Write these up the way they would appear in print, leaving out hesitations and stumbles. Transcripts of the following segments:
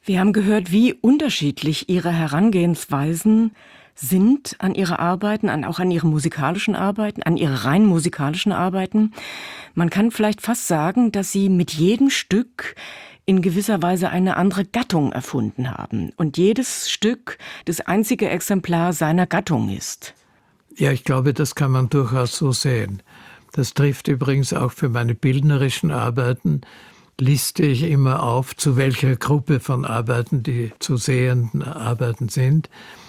Wir haben gehört, wie unterschiedlich Ihre Herangehensweisen sind an Ihre Arbeiten, auch an Ihre musikalischen Arbeiten, an Ihre rein musikalischen Arbeiten. Man kann vielleicht fast sagen, dass Sie mit jedem Stück in gewisser Weise eine andere Gattung erfunden haben und jedes Stück das einzige Exemplar seiner Gattung ist. Ja, ich glaube, das kann man durchaus so sehen. Das trifft übrigens auch für meine bildnerischen Arbeiten. Liste ich immer auf, zu welcher Gruppe von Arbeiten die zu sehenden Arbeiten sind.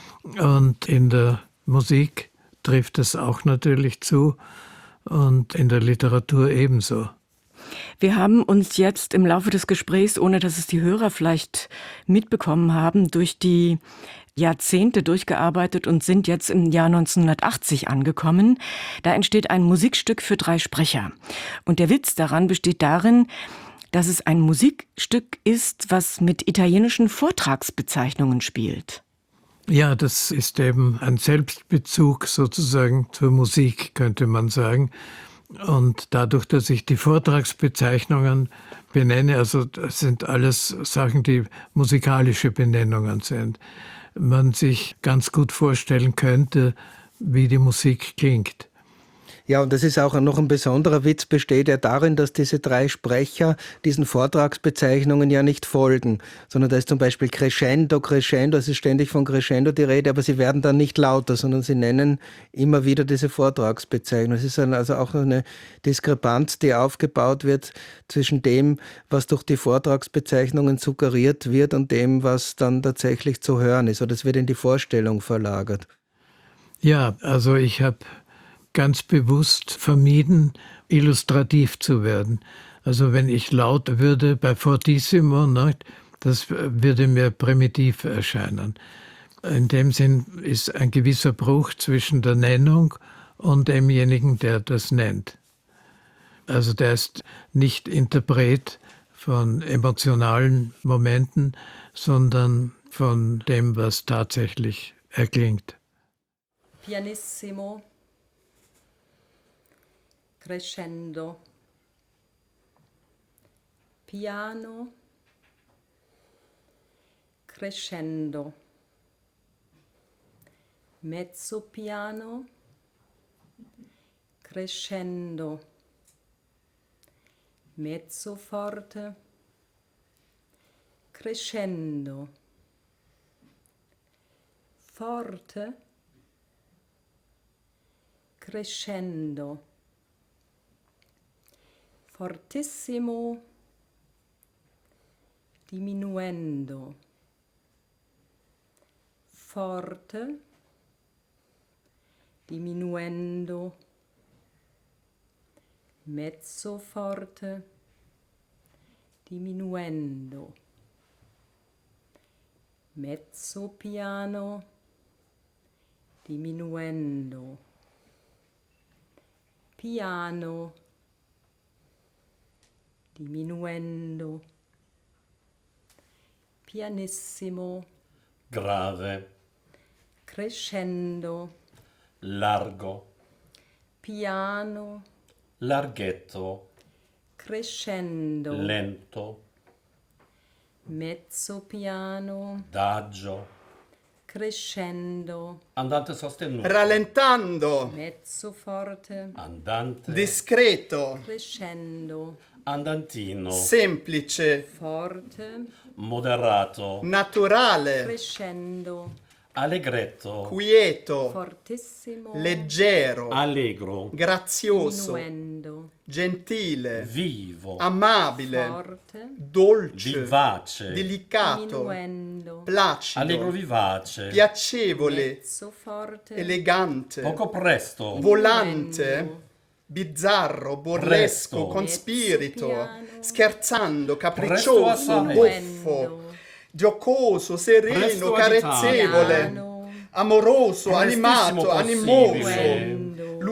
Und in der Musik trifft es auch natürlich zu und in der Literatur ebenso. Wir haben uns jetzt im Laufe des Gesprächs, ohne dass es die Hörer vielleicht mitbekommen haben, durch die Jahrzehnte durchgearbeitet und sind jetzt im Jahr 1980 angekommen. Da entsteht ein Musikstück für 3 Sprecher. Und der Witz daran besteht darin, dass es ein Musikstück ist, was mit italienischen Vortragsbezeichnungen spielt. Ja, das ist eben ein Selbstbezug sozusagen zur Musik, könnte man sagen. Und dadurch, dass ich die Vortragsbezeichnungen benenne, also das sind alles Sachen, die musikalische Benennungen sind, man sich ganz gut vorstellen könnte, wie die Musik klingt. Ja, und das ist auch noch ein besonderer Witz, besteht ja darin, dass diese 3 Sprecher diesen Vortragsbezeichnungen ja nicht folgen, sondern da ist zum Beispiel Crescendo, Crescendo, es ist ständig von Crescendo die Rede, aber sie werden dann nicht lauter, sondern sie nennen immer wieder diese Vortragsbezeichnung. Es ist also auch eine Diskrepanz, die aufgebaut wird zwischen dem, was durch die Vortragsbezeichnungen suggeriert wird und dem, was dann tatsächlich zu hören ist, oder es wird in die Vorstellung verlagert. Ja, also ich habe ganz bewusst vermieden, illustrativ zu werden. Also wenn ich laut würde bei Fortissimo, das würde mir primitiv erscheinen. In dem Sinn ist ein gewisser Bruch zwischen der Nennung und demjenigen, der das nennt. Also der ist nicht Interpret von emotionalen Momenten, sondern von dem, was tatsächlich erklingt. Pianissimo. Crescendo, piano, crescendo, mezzo piano, crescendo, mezzo forte, crescendo, forte, crescendo, fortissimo, diminuendo, forte, diminuendo, mezzo forte, diminuendo, mezzo piano, diminuendo, piano, diminuendo, pianissimo, grave, crescendo, largo, piano, larghetto, crescendo, lento, mezzo piano, adagio, crescendo, andante sostenuto, rallentando, mezzo forte, andante, discreto, crescendo, andantino, semplice, forte, moderato, naturale, crescendo, allegretto, quieto, fortissimo, leggero, allegro, grazioso, diminuendo, gentile, vivo, amabile, forte, dolce, vivace, delicato, diminuendo, placido, allegro vivace, piacevole, mezzo forte, elegante, poco presto, volante, bizzarro, burlesco, Presto. con spirito, Piano. scherzando, Presto capriccioso, assai. buffo, giocoso, sereno, Presto carezzevole, piano, amoroso, Prestissimo animato, possibile. animoso,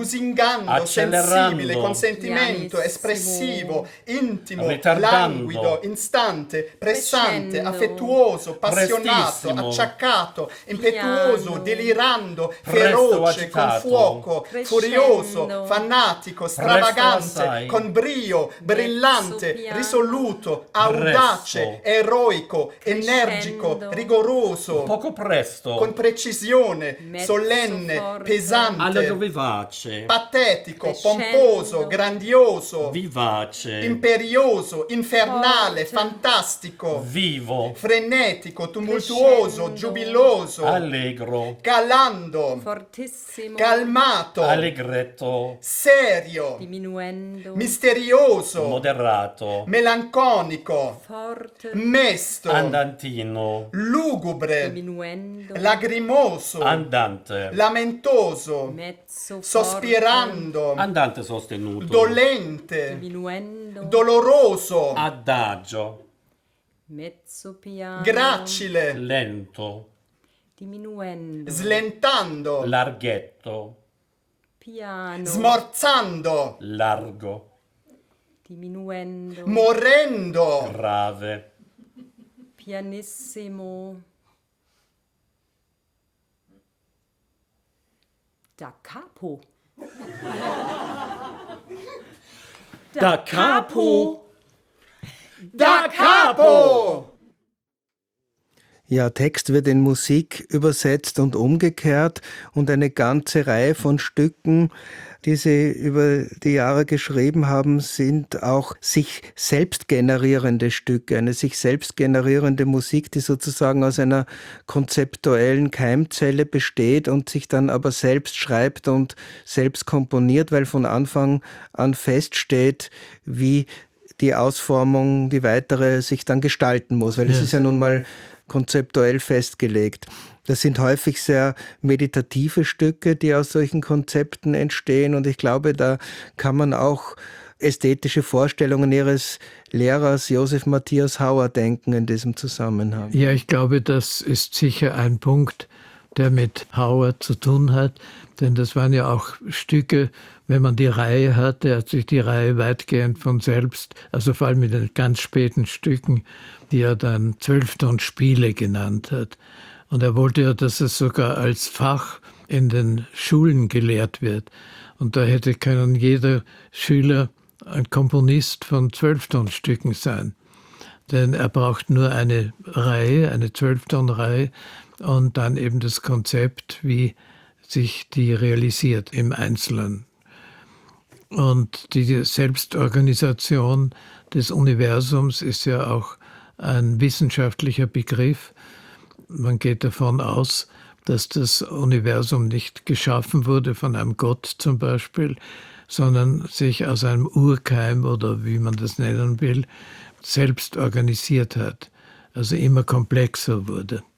lusingando, Accelerando. sensibile, con sentimento, Pianissimo. espressivo, intimo, Ritardando. languido, instante, pressante, Crescendo. affettuoso, appassionato, Prestissimo. acciaccato, impetuoso, Piano. delirando, Presto feroce, con agitato. fuoco, Crescendo. furioso, fanatico, stravagante, assai. con brio, brillante, piano. risoluto, audace, Presto. eroico, energico, Crescendo. rigoroso, Poco presto. con precisione, Mezzo solenne, forte. pesante, Allegro vivace. patetico, Crescendo. pomposo, grandioso, Vivace. imperioso, infernale, Forte. fantastico, Vivo. frenetico, tumultuoso, Crescendo. giubiloso, Allegro. calando, Fortissimo. calmato, Allegretto. serio, Diminuendo. misterioso, Moderato. melanconico, Forte. mesto, Andantino. lugubre, Diminuendo. lagrimoso, Andante. lamentoso, Mezzo forte. sospirando, Andante sostenuto. dolente, Diminuendo. doloroso, Adagio. Mezzo piano. gracile, Lento. Diminuendo. slentando, Larghetto. Piano. smorzando, Largo. Diminuendo. morendo, Grave. Pianissimo. Da capo. Da capo. da capo! Ja, Text wird in Musik übersetzt und umgekehrt und eine ganze Reihe von Stücken, die Sie über die Jahre geschrieben haben, sind auch sich selbst generierende Stücke, eine sich selbst generierende Musik, die sozusagen aus einer konzeptuellen Keimzelle besteht und sich dann aber selbst schreibt und selbst komponiert, weil von Anfang an feststeht, wie die Ausformung, die weitere sich dann gestalten muss, weil es ist ja nun mal konzeptuell festgelegt. Das sind häufig sehr meditative Stücke, die aus solchen Konzepten entstehen und ich glaube, da kann man auch ästhetische Vorstellungen Ihres Lehrers Josef Matthias Hauer denken in diesem Zusammenhang. Ja, ich glaube, das ist sicher ein Punkt, der mit Hauer zu tun hat, denn das waren ja auch Stücke, wenn man die Reihe hat, er hat sich die Reihe weitgehend von selbst, also vor allem mit den ganz späten Stücken, die er dann 12-Ton-Spiele genannt hat. Und er wollte ja, dass es sogar als Fach in den Schulen gelehrt wird. Und da hätte können jeder Schüler ein Komponist von 12-Ton-Stücken sein. Denn er braucht nur eine Reihe, eine 12-Ton-Reihe und dann eben das Konzept, wie sich die realisiert im Einzelnen. Und die Selbstorganisation des Universums ist ja auch ein wissenschaftlicher Begriff. Man geht davon aus, dass das Universum nicht geschaffen wurde von einem Gott zum Beispiel, sondern sich aus einem Urkeim oder wie man das nennen will, selbst organisiert hat, also immer komplexer wurde.